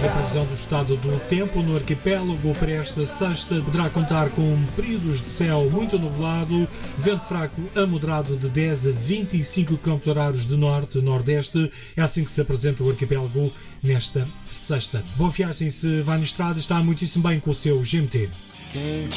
a previsão do estado do tempo no arquipélago para esta sexta. Poderá contar com períodos de céu muito nublado, vento fraco a moderado de 10 a 25 km/h de norte-nordeste. É assim que se apresenta o arquipélago nesta sexta. Boa viagem se vai na estrada, está muitíssimo bem com o seu GMT.